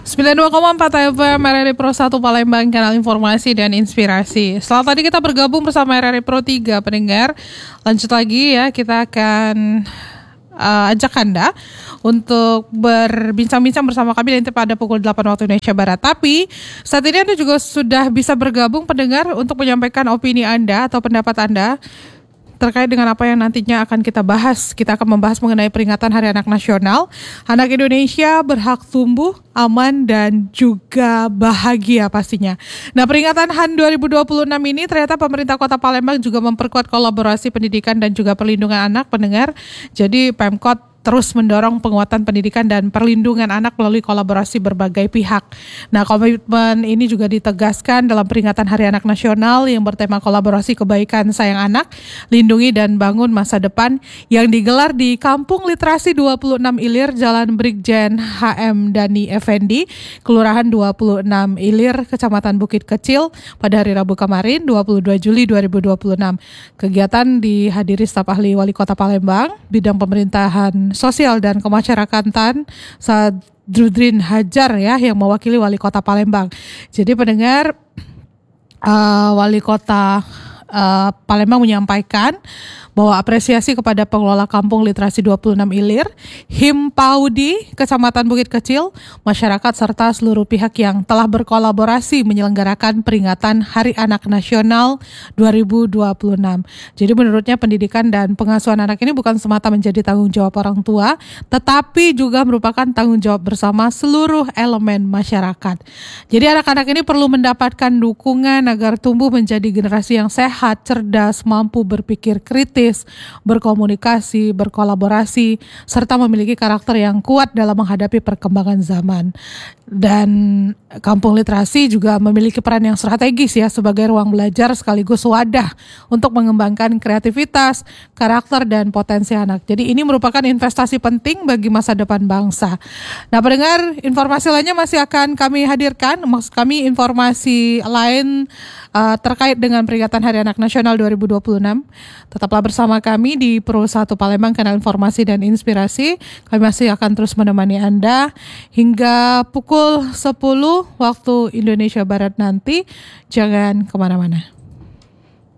92,4 FM RRI Pro 1 Palembang, kanal informasi dan inspirasi. Setelah tadi kita bergabung bersama RRI Pro 3 pendengar, lanjut lagi ya, kita akan ajak Anda untuk berbincang-bincang bersama kami nanti pada pukul 8 waktu Indonesia Barat. Tapi saat ini Anda juga sudah bisa bergabung pendengar untuk menyampaikan opini Anda atau pendapat Anda terkait dengan apa yang nantinya akan kita bahas. Kita akan membahas mengenai peringatan Hari Anak Nasional. Anak Indonesia berhak tumbuh, aman, dan juga bahagia pastinya. Nah, peringatan HAN 2026 ini ternyata pemerintah Kota Palembang juga memperkuat kolaborasi pendidikan dan juga perlindungan anak pendengar. Jadi Pemkot terus mendorong penguatan pendidikan dan perlindungan anak melalui kolaborasi berbagai pihak. Nah, komitmen ini juga ditegaskan dalam peringatan Hari Anak Nasional yang bertema kolaborasi kebaikan sayang anak, lindungi dan bangun masa depan yang digelar di Kampung Literasi 26 Ilir, Jalan Brigjen HM Dani Effendi, Kelurahan 26 Ilir, Kecamatan Bukit Kecil pada hari Rabu kemarin, 22 Juli 2026. Kegiatan dihadiri staf ahli Wali Kota Palembang, bidang pemerintahan sosial dan kemasyarakatan Sadrudin Hajar ya, yang mewakili Wali Kota Palembang. Jadi pendengar, Wali Kota Palembang menyampaikan bahwa apresiasi kepada pengelola Kampung Literasi 26 Ilir, Himpaudi, Kecamatan Bukit Kecil, masyarakat serta seluruh pihak yang telah berkolaborasi menyelenggarakan peringatan Hari Anak Nasional 2026. Jadi menurutnya pendidikan dan pengasuhan anak ini bukan semata menjadi tanggung jawab orang tua, tetapi juga merupakan tanggung jawab bersama seluruh elemen masyarakat. Jadi anak-anak ini perlu mendapatkan dukungan agar tumbuh menjadi generasi yang sehat, cerdas, mampu berpikir kritis, berkomunikasi, berkolaborasi, serta memiliki karakter yang kuat dalam menghadapi perkembangan zaman. Dan Kampung Literasi juga memiliki peran yang strategis ya sebagai ruang belajar sekaligus wadah untuk mengembangkan kreativitas, karakter, dan potensi anak. Jadi ini merupakan investasi penting bagi masa depan bangsa. Nah, pendengar, informasi lainnya masih akan kami hadirkan. Maksud kami informasi lain terkait dengan peringatan Hari Anak Nasional 2026. Tetaplah bersama kami di Pro 1 Palembang, kanal informasi dan inspirasi. Kami masih akan terus menemani Anda hingga pukul 10 waktu Indonesia Barat nanti. Jangan kemana-mana.